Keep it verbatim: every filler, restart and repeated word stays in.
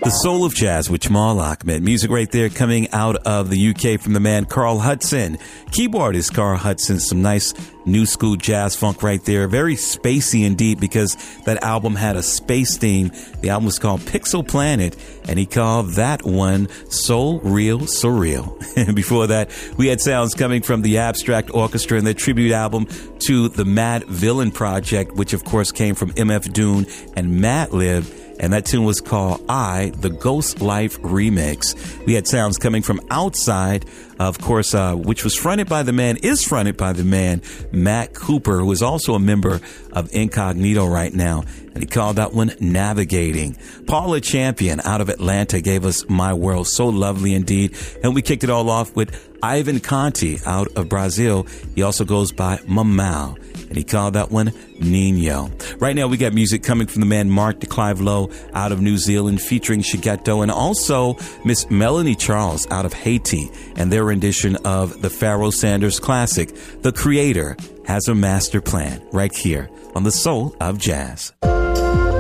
The Soul of Jazz with Jamal Ahmed. Music right there coming out of the U K from the man Carl Hudson. Keyboardist Carl Hudson. Some nice new school jazz funk right there. Very spacey indeed, because that album had a space theme. The album was called Pixel Planet, and he called that one Soul Real Surreal. And before that, we had sounds coming from the Abstract Orchestra and their tribute album to the Mad Villain Project, which of course came from M F Doom and Madlib. And that tune was called I, the Ghost Life Remix. We had sounds coming from Outside, of course, uh, which was fronted by the man, is fronted by the man, Matt Cooper, who is also a member of Incognito right now. And he called that one Navigating. Paula Champion out of Atlanta gave us My World. So lovely indeed. And we kicked it all off with Ivan Conti out of Brazil. He also goes by Mamau, and he called that one Nino. Right now we got music coming from the man Mark de Clive Lowe out of New Zealand featuring Shigeto, and also Miss Melanie Charles out of Haiti and their rendition of the Pharoah Sanders classic, The Creator Has a Master Plan, right here on The Soul of Jazz.